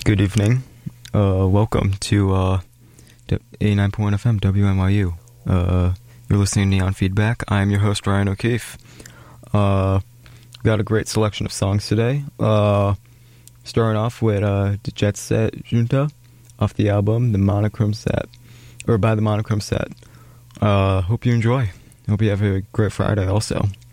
Good evening. Welcome to 89.1 FM WMYU. You're listening to Neon Feedback. I'm your host, Ryan O'Keefe. Got a great selection of songs today. Starting off with the Jet Set Junta off the album The Monochrome Set, or by The Monochrome Set. Hope you enjoy. Hope you have a great Friday also.